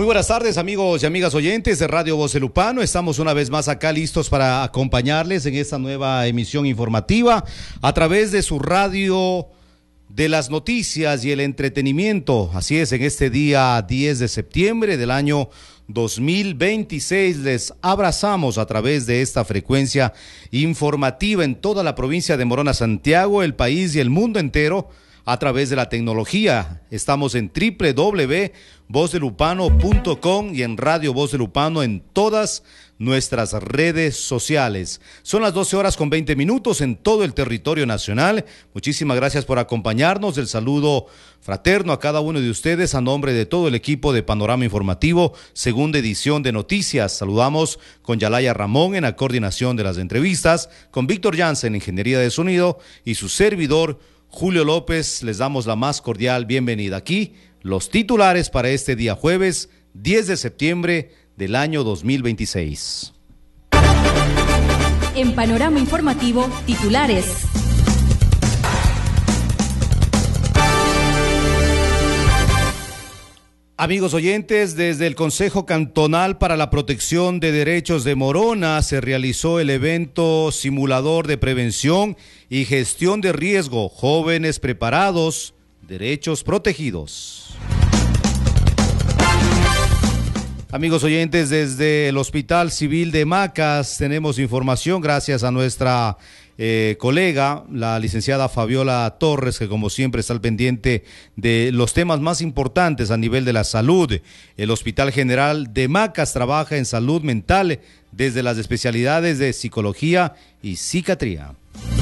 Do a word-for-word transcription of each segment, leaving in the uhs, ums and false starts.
Muy buenas tardes, amigos y amigas oyentes de Radio Vocelupano. Estamos una vez más acá listos para acompañarles en esta nueva emisión informativa a través de su radio de las noticias y el entretenimiento. Así es, en este día diez de septiembre del año dos mil veintiséis les abrazamos a través de esta frecuencia informativa en toda la provincia de Morona, Santiago, el país y el mundo entero a través de la tecnología. Estamos en doble u doble u doble u punto voz de lupano punto com y en Radio Voz de Lupano en todas nuestras redes sociales. Son las doce horas con veinte minutos en todo el territorio nacional. Muchísimas gracias por acompañarnos. El saludo fraterno a cada uno de ustedes a nombre de todo el equipo de Panorama Informativo, segunda edición de noticias. Saludamos con Yalaya Ramón en la coordinación de las entrevistas, con Víctor Jansen en ingeniería de sonido y su servidor Julio López. Les damos la más cordial bienvenida. Aquí los titulares para este día jueves diez de septiembre del año dos mil veintiséis. En Panorama Informativo, titulares. Amigos oyentes, desde el Consejo Cantonal para la Protección de Derechos de Morona se realizó el evento simulador de prevención y gestión de riesgo, jóvenes preparados, derechos protegidos. Amigos oyentes, desde el Hospital Civil de Macas tenemos información gracias a nuestra eh, colega, la licenciada Fabiola Torres, que como siempre está al pendiente de los temas más importantes a nivel de la salud. El Hospital General de Macas trabaja en salud mental desde las especialidades de psicología y psiquiatría.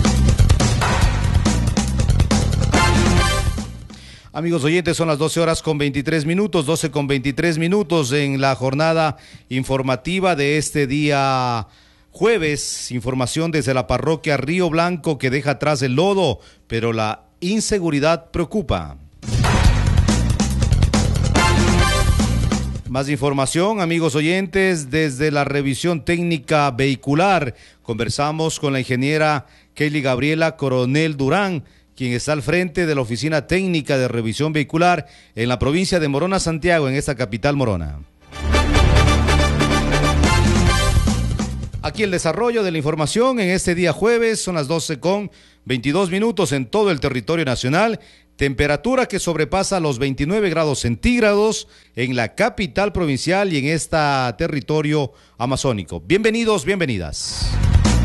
Amigos oyentes, son las doce horas con veintitrés minutos, doce con veintitrés minutos en la jornada informativa de este día jueves. Información desde la parroquia Río Blanco que deja atrás el lodo, pero la inseguridad preocupa. Más información, amigos oyentes, desde la revisión técnica vehicular. Conversamos con la ingeniera Kelly Gabriela Coronel Durán, quien está al frente de la Oficina Técnica de Revisión Vehicular en la provincia de Morona, Santiago, en esta capital morona. Aquí el desarrollo de la información en este día jueves, son las doce con veintidós minutos en todo el territorio nacional, temperatura que sobrepasa los veintinueve grados centígrados en la capital provincial y en este territorio amazónico. Bienvenidos, bienvenidas.